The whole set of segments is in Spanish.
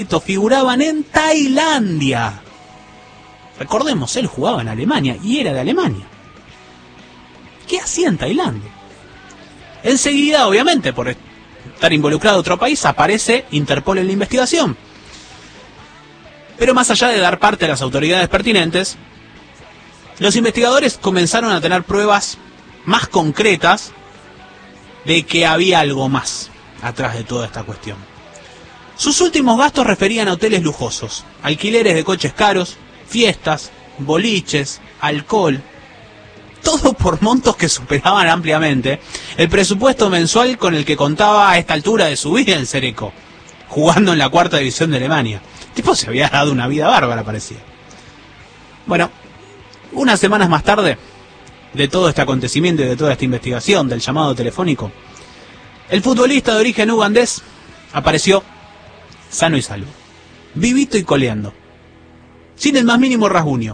figuraban en Tailandia. Recordemos, él jugaba en Alemania y era de Alemania. ¿Qué hacía en Tailandia? Enseguida, obviamente, por estar involucrado otro país, aparece Interpol en la investigación. Pero más allá de dar parte a las autoridades pertinentes, los investigadores comenzaron a tener pruebas más concretas de que había algo más atrás de toda esta cuestión. Sus últimos gastos referían a hoteles lujosos, alquileres de coches caros, fiestas, boliches, alcohol, todo por montos que superaban ampliamente el presupuesto mensual con el que contaba a esta altura de su vida en Cereco, jugando en la 4ª división de Alemania. El tipo se había dado una vida bárbara, parecía. Bueno, unas semanas más tarde de todo este acontecimiento y de toda esta investigación del llamado telefónico, el futbolista de origen ugandés apareció sano y salvo, vivito y coleando, sin el más mínimo rasguño.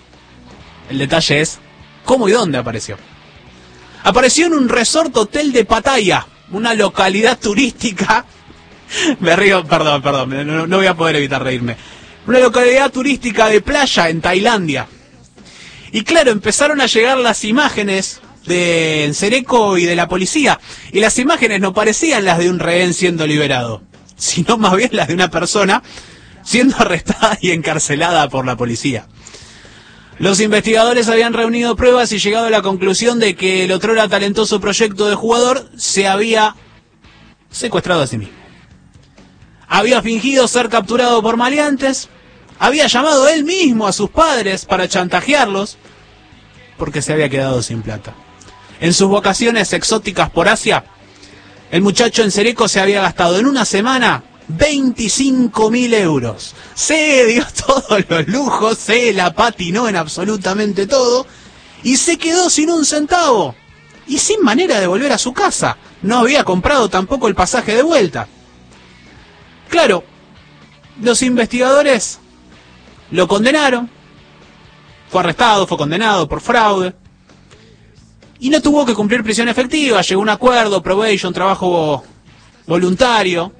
El detalle es cómo y dónde apareció. Apareció en un resort hotel de Pattaya, una localidad turística. Me río, perdón, no voy a poder evitar reírme. Una localidad turística de playa en Tailandia. Y claro, empezaron a llegar las imágenes de Cereco y de la policía. Y las imágenes no parecían las de un rehén siendo liberado, sino más bien las de una persona siendo arrestada y encarcelada por la policía. Los investigadores habían reunido pruebas y llegado a la conclusión de que el otrora talentoso proyecto de jugador se había secuestrado a sí mismo. Había fingido ser capturado por maleantes, había llamado él mismo a sus padres para chantajearlos, porque se había quedado sin plata. En sus vacaciones exóticas por Asia, el muchacho en Cereco se había gastado en una semana 25.000 euros. Se dio todos los lujos, se la patinó en absolutamente todo y se quedó sin un centavo y sin manera de volver a su casa. No había comprado tampoco el pasaje de vuelta. Claro, los investigadores lo condenaron, fue arrestado, fue condenado por fraude y no tuvo que cumplir prisión efectiva. Llegó a un acuerdo, probation, trabajo voluntario,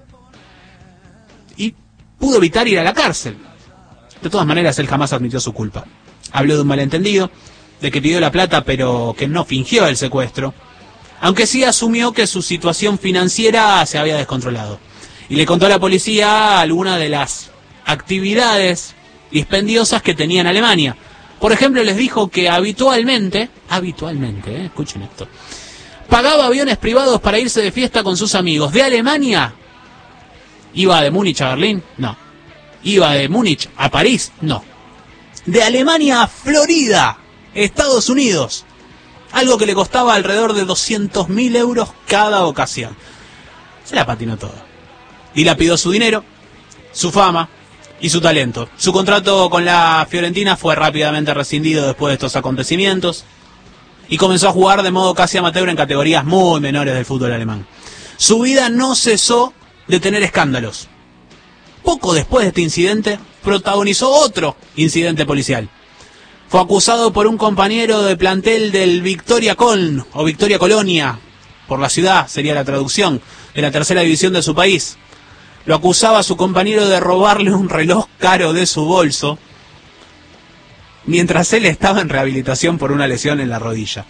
y pudo evitar ir a la cárcel. De todas maneras, él jamás admitió su culpa. Habló de un malentendido, de que pidió la plata pero que no fingió el secuestro, aunque sí asumió que su situación financiera se había descontrolado. Y le contó a la policía algunas de las actividades dispendiosas que tenía en Alemania. Por ejemplo, les dijo que habitualmente, escuchen esto, pagaba aviones privados para irse de fiesta con sus amigos. De Alemania, ¿iba de Múnich a Berlín? No. ¿Iba de Múnich a París? No. De Alemania a Florida, Estados Unidos. Algo que le costaba alrededor de 200.000 euros cada ocasión. Se la patinó todo. Dilapidó su dinero, su fama y su talento. Su contrato con la Fiorentina fue rápidamente rescindido después de estos acontecimientos y comenzó a jugar de modo casi amateur en categorías muy menores del fútbol alemán. Su vida no cesó de tener escándalos. Poco después de este incidente, protagonizó otro incidente policial. Fue acusado por un compañero de plantel del Victoria Köln, o Victoria Colonia, por la ciudad, sería la traducción, de la 3ª división de su país. Lo acusaba a su compañero de robarle un reloj caro de su bolso, mientras él estaba en rehabilitación por una lesión en la rodilla.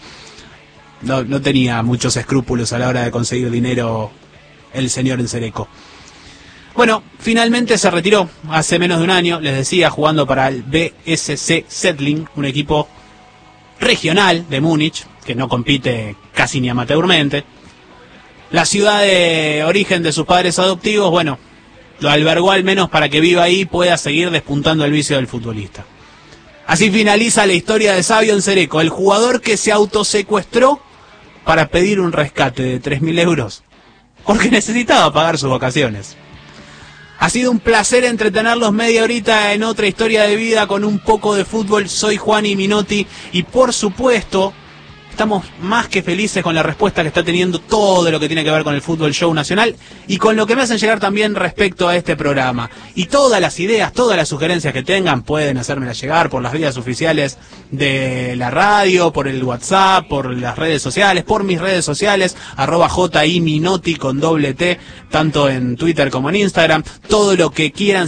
No tenía muchos escrúpulos a la hora de conseguir dinero el señor en Cereco. Bueno, finalmente se retiró hace menos de un año, les decía, jugando para el BSC Settling, un equipo regional de Múnich, que no compite casi ni amateurmente. La ciudad de origen de sus padres adoptivos, bueno, lo albergó al menos para que viva ahí y pueda seguir despuntando el vicio del futbolista. Así finaliza la historia de Savio en Cereco, el jugador que se autosecuestró para pedir un rescate de 3.000 euros, porque necesitaba pagar sus vacaciones. Ha sido un placer entretenerlos media horita en otra historia de vida con un poco de fútbol. Soy Juani Minotti y por supuesto estamos más que felices con la respuesta que está teniendo todo lo que tiene que ver con el Fútbol Show Nacional y con lo que me hacen llegar también respecto a este programa. Y todas las ideas, todas las sugerencias que tengan pueden hacérmelas llegar por las vías oficiales de la radio, por el WhatsApp, por las redes sociales, por mis redes sociales, @JIMinotti con doble T, tanto en Twitter como en Instagram. Todo lo que quieran